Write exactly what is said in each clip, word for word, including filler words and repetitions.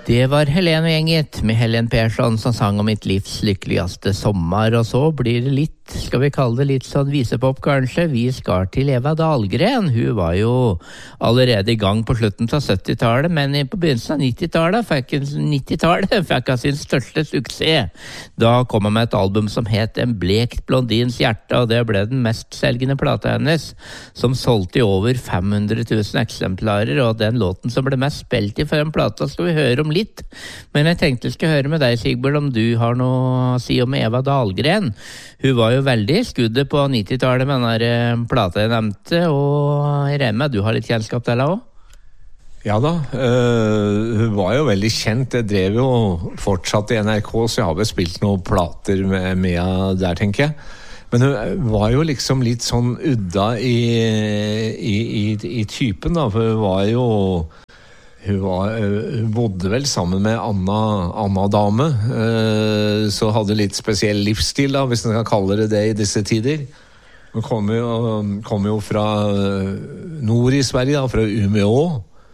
Det var Helen og gjenget med Helen Persson som sang om mitt livs lykkeligste sommer, og så blir det litt, skal vi kalle det litt sånn visepop kanskje. Vi skal til Eva Dahlgren. Hun var jo allerede i gang på slutten av syttitallet, men på begynnelsen av nittitallet fikk hun nittitallet fikk hun sin største suksess. Da kom hun med et album som het En blekt blondins hjerte, og det ble den mest selgende plata hennes, som solgte i over fem hundre tusen eksemplarer, og den låten som ble mest spilt i for den plata skal vi høre om litt. Men jeg tenkte jeg skulle høre med deg, Sigbjørn, om du har noe å si om Eva Dahlgren. Hun var jo veldig i skuddet på nittitallet med denne plata jeg nevnte, og jeg regner med at du har litt kjennskap til henne også? Ja da, øh, hun var jo veldig kjent. Jeg drev jo fortsatt i N R K, så jeg har vel spilt noen plater med Mia der, tenker jeg. Men hun var jo liksom litt sånn udda i, i, i, i typen da, for hun var jo Hun, var, hun bodde vel sammen med Anna, Anna Dame, øh, så hadde litt spesiell livsstil da, hvis man kan kalle det det i disse tider. Hun kom jo, kom jo fra nord i Sverige, da, fra Umeå,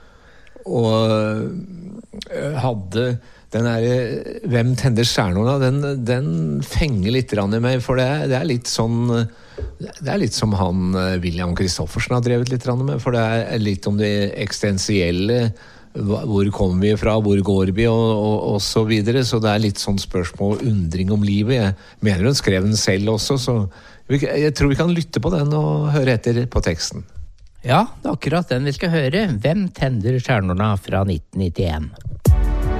og hadde den her Hvem tenner stjernerne, den, den fenger litt i meg, for det er, det er litt sånn det er litt som han William Kristoffersen har drevet litt med, for det er litt om det eksistensielle. Hvor kommer vi fra, hvor går vi, og, og, og så videre. Så det er litt sånn spørsmål og undring om livet. Jeg mener hun skrev den selv også, så jeg tror vi kan lytte på den og høre etter på teksten. Ja, det er akkurat den vi skal høre. Hvem tenner stjernerne fra nitten nittien?